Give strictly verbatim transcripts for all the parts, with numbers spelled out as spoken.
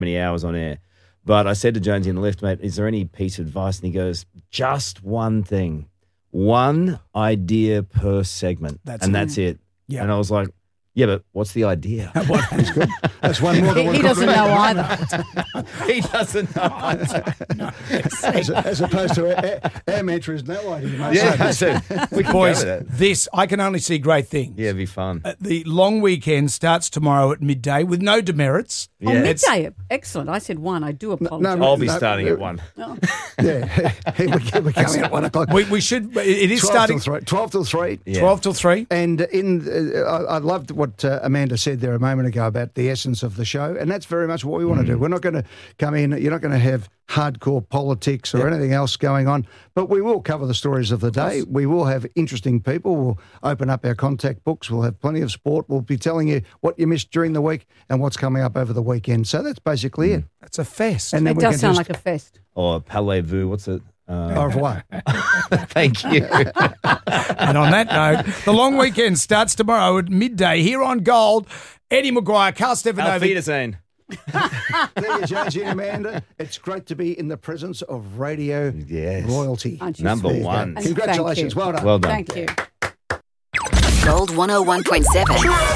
many hours on air. But I said to Jonesy in the lift, mate, is there any piece of advice? And he goes, just one thing. One idea per segment. That's and it. that's it. Yeah. And I was like, yeah, but what's the idea? Well, that's good. That's one more than He, one he could doesn't read. know either. He doesn't know. No, as, as opposed to our, our mantra is no idea, mate. Yeah, So- so we can Boys, go with that. this, I can only see great things. Yeah, it'd be fun. Uh, the long weekend starts tomorrow at midday with no demerits. Oh, Yeah. midday. Excellent. I said one. I do apologise. no, I'll be No, starting no. at one. Yeah, we're, we're coming at one o'clock. Oh. We, Oh. we should, it is twelve starting till three. twelve till three. Yeah. twelve till three. And in, uh, I I loved what uh, Amanda said there a moment ago about the essence of the show, and that's very much what we want to do. We're not going to come in, you're not going to have hardcore politics or anything else going on, but we will cover the stories of the day. We will have interesting people. We'll open up our contact books. We'll have plenty of sport. We'll be telling you what you missed during the week and what's coming up over the weekend. So that's basically it. That's a fest. And then It we does can sound just, like a fest. Or parlez-vous, what's it? Uh, au revoir. thank you. And on that note, the long weekend starts tomorrow at midday here on Gold. Eddie Maguire, Carl Auf Stefanovic. Wiedersehen. There you, Jonesy and Amanda. It's great to be in the presence of radio Yes. royalty. Aren't you Number There you go. one. And Congratulations. thank you. Well done. Well done. Thank you. Gold one oh one point seven.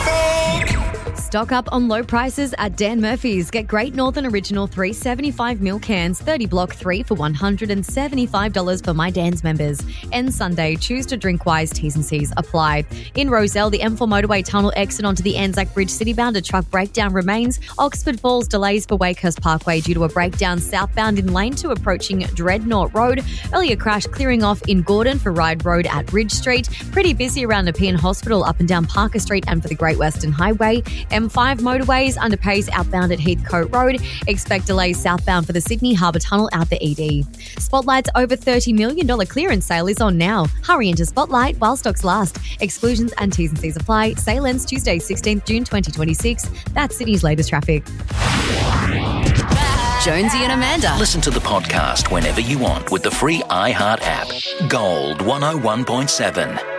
Stock up on low prices at Dan Murphy's. Get Great Northern Original three seventy-five mil cans, thirty block three for one hundred seventy-five dollars for My Dan's members. End Sunday. Choose to drink wise. T's and C's apply. In Roselle, the M four motorway tunnel exit onto the Anzac Bridge citybound. A truck breakdown remains. Oxford Falls delays for Wakehurst Parkway due to a breakdown southbound in lane two approaching Dreadnought Road. Earlier crash clearing off in Gordon for Ryde Road at Ridge Street. Pretty busy around Nepean Hospital up and down Parker Street and for the Great Western Highway. M five motorways underpays outbound at Heathcote Road. Expect delays southbound for the Sydney Harbour Tunnel out the E D. Spotlight's over thirty million dollars clearance sale is on now. Hurry into Spotlight while stocks last. Exclusions and T's and C's apply. Sale ends Tuesday, sixteenth June twenty twenty-six. That's Sydney's latest traffic. Jonesy and Amanda. Listen to the podcast whenever you want with the free iHeart app. Gold one oh one point seven.